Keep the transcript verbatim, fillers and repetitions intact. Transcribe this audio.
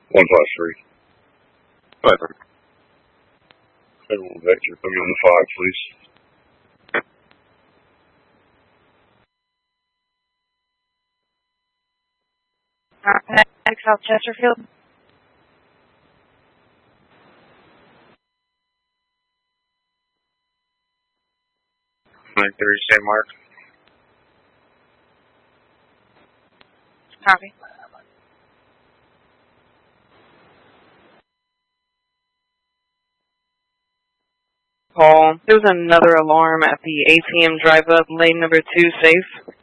one five three. Five three. Federal Vector, put me on the five, please. Uh, South Chesterfield. nine three, same mark. Copy. Paul, there was another alarm at the A T M drive-up, lane number two safe.